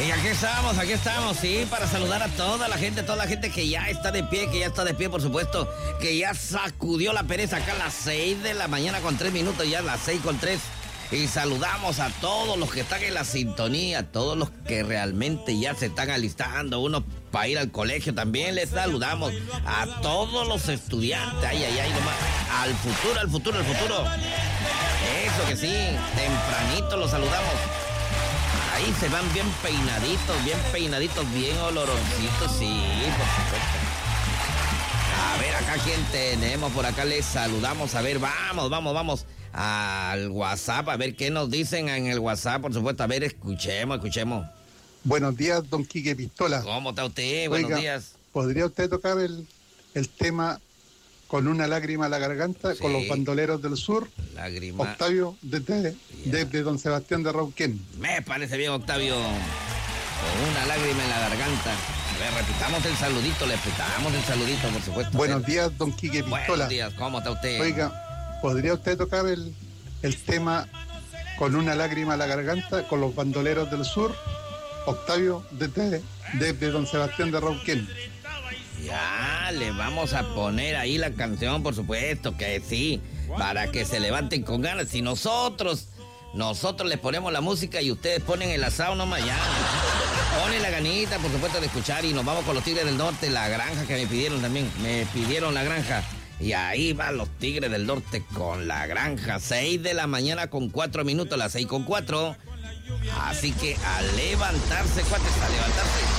Y aquí estamos, sí, para saludar a toda la gente que ya está de pie, por supuesto, que ya sacudió la pereza acá a las 6 de la mañana con 3 minutos, ya a las 6:03. Y saludamos a todos los que están en la sintonía, a todos los que realmente ya se están alistando, unos para ir al colegio también les saludamos, a todos los estudiantes, ay, nomás, al futuro. Eso que sí, tempranito los saludamos. Ahí se van bien peinaditos, bien oloroncitos, sí, por supuesto. A ver, acá quién tenemos por acá, les saludamos. A ver, vamos al WhatsApp, a ver qué nos dicen en el WhatsApp, por supuesto. A ver, escuchemos. Buenos días, don Quique Pistola. ¿Cómo está usted? Oiga, Buenos días. ¿podría usted tocar el tema Con una lágrima a la garganta, Sí. con los bandoleros del sur? Lágrima. Octavio, desde don Sebastián de Rauquén. Me parece bien, Octavio. Con una lágrima en la garganta. A ver, repitamos el saludito, por supuesto. Buenos días, don Quique Pistola. Buenos días, ¿cómo está usted? Oiga, ¿podría usted tocar el tema Con una lágrima a la garganta, con los bandoleros del sur? Octavio, desde don Sebastián de Rauquén. Ya, le vamos a poner ahí la canción, por supuesto que sí, para que se levanten con ganas. Si nosotros les ponemos la música y ustedes ponen el asado nomás, ya. Ponen la ganita, por supuesto, de escuchar, y nos vamos con los Tigres del Norte, la granja que me pidieron también. Me pidieron la granja. Y ahí van los Tigres del Norte con la granja. 6 de la mañana con 4 minutos, las 6:04. Así que a levantarse, cuates, a levantarse.